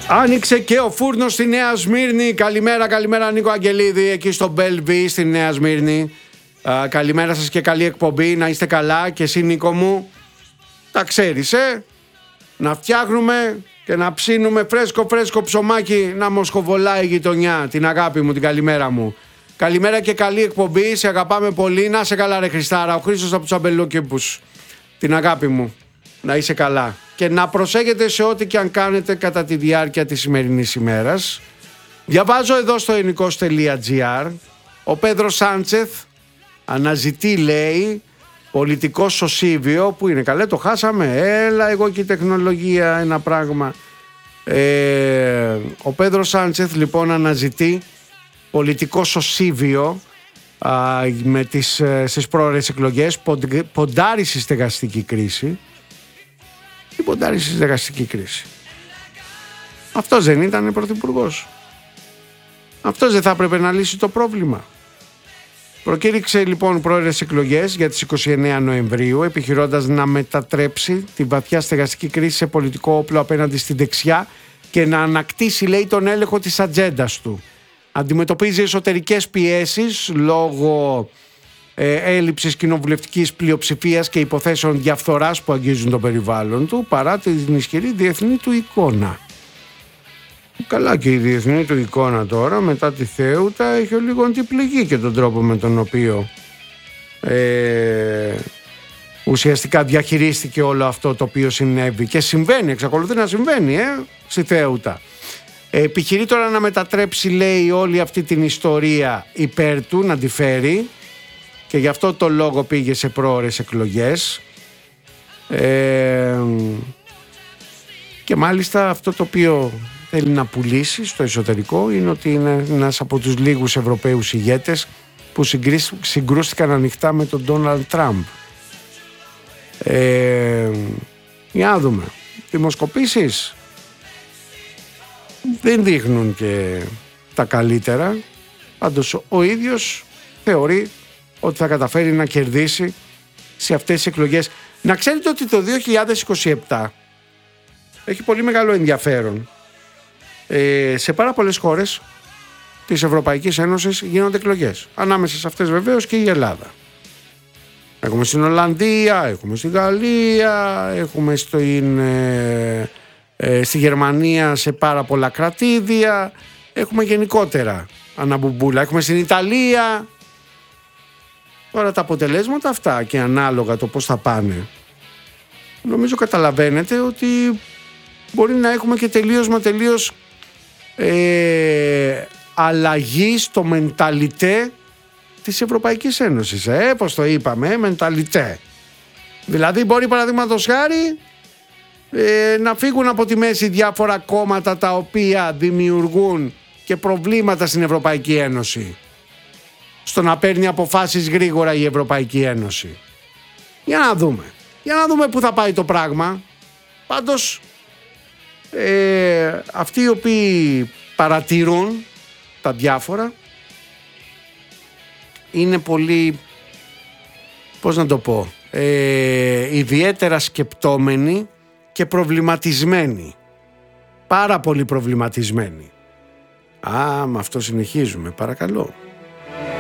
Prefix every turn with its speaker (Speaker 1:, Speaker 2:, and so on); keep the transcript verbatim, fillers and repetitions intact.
Speaker 1: Άνοιξε και ο φούρνος στη Νέα Σμύρνη. Καλημέρα, καλημέρα Νίκο Αγγελίδη, εκεί στο Μπέλβι στη Νέα Σμύρνη. Α, καλημέρα σας και καλή εκπομπή, να είστε καλά. Και εσύ Νίκο μου, τα ξέρεις ε? Να φτιάχνουμε και να ψήνουμε φρέσκο φρέσκο ψωμάκι, να μοσχοβολάει η γειτονιά. Την αγάπη μου, την καλημέρα μου. Καλημέρα και καλή εκπομπή, σε αγαπάμε πολύ. Να σε καλά ρε Χριστάρα, ο Χρήστος από τους Αμπελόκηπους. Την αγάπη μου, να είσαι καλά. Και να προσέχετε σε ό,τι και αν κάνετε κατά τη διάρκεια της σημερινής ημέρας. Διαβάζω εδώ στο ελληνικός τελεία τζι άρ, ο Πέδρος Σάντσεθ αναζητεί, λέει, πολιτικό σωσίβιο. Που είναι καλέ, το χάσαμε. Έλα εγώ και η τεχνολογία, ένα πράγμα. Ε, ο Πέδρος Σάντσεθ λοιπόν αναζητεί πολιτικό σωσίβιο α, με τις, στις πρόορες εκλογές, ποντ, ποντάρει στη στεγαστική κρίση. Τι ποντάρει στη στεγαστική κρίση? Αυτός δεν ήταν πρωθυπουργός? Αυτός δεν θα έπρεπε να λύσει το πρόβλημα? Προκήρυξε λοιπόν πρόορες εκλογές για τις είκοσι εννέα Νοεμβρίου, επιχειρώντας να μετατρέψει τη βαθιά στεγαστική κρίση σε πολιτικό όπλο απέναντι στη δεξιά και να ανακτήσει, λέει, τον έλεγχο της ατζέντας του. Αντιμετωπίζει εσωτερικές πιέσεις λόγω ε, έλλειψης κοινοβουλευτικής πλειοψηφίας και υποθέσεων διαφθοράς που αγγίζουν το περιβάλλον του, παρά την ισχυρή διεθνή του εικόνα. Καλά, και η διεθνή του εικόνα τώρα μετά τη Θέουτα έχει ο λίγο την πληγή και τον τρόπο με τον οποίο ε, ουσιαστικά διαχειρίστηκε όλο αυτό το οποίο συνέβη και συμβαίνει, εξακολουθεί να συμβαίνει ε, στη Θέουτα. Ε, επιχειρεί τώρα να μετατρέψει, λέει, όλη αυτή την ιστορία υπέρ του, να τη φέρει, και γι' αυτό το λόγο πήγε σε πρόορες εκλογές. Ε, και μάλιστα αυτό το οποίο θέλει να πουλήσει στο εσωτερικό είναι ότι είναι ένας από τους λίγους Ευρωπαίους ηγέτες που συγκρούστηκαν ανοιχτά με τον Ντόναλντ Τραμπ. Ε, για να δούμε. Δημοσκοπήσεις δεν δείχνουν και τα καλύτερα. Πάντως ο ίδιος θεωρεί ότι θα καταφέρει να κερδίσει σε αυτές τις εκλογές. Να ξέρετε ότι το δύο χιλιάδες είκοσι επτά έχει πολύ μεγάλο ενδιαφέρον. Ε, σε πάρα πολλές χώρες της Ευρωπαϊκής Ένωσης γίνονται εκλογές. Ανάμεσα σε αυτές βεβαίως και η Ελλάδα. Έχουμε στην Ολλανδία, έχουμε στη Γαλλία, έχουμε στην, ε, ε, στη Γερμανία σε πάρα πολλά κρατήδια. Έχουμε γενικότερα αναμπουμπούλα. Έχουμε στην Ιταλία. Τώρα τα αποτελέσματα αυτά και ανάλογα το πώς θα πάνε, νομίζω καταλαβαίνετε ότι μπορεί να έχουμε και τελείως μα τελείως ε, αλλαγή στο μενταλιτέ της Ευρωπαϊκής Ένωσης. Ε, πώς το είπαμε, μενταλιτέ. Δηλαδή μπορεί, παραδείγματος χάρη, ε, να φύγουν από τη μέση διάφορα κόμματα τα οποία δημιουργούν και προβλήματα στην Ευρωπαϊκή Ένωση, στο να παίρνει αποφάσεις γρήγορα η Ευρωπαϊκή Ένωση. Για να δούμε. Για να δούμε πού θα πάει το πράγμα. Πάντως ε, αυτοί οι οποίοι παρατηρούν τα διάφορα είναι πολύ, πώς να το πω, ε, ιδιαίτερα σκεπτόμενοι και προβληματισμένοι. Πάρα πολύ προβληματισμένοι. Α, με αυτό συνεχίζουμε, παρακαλώ.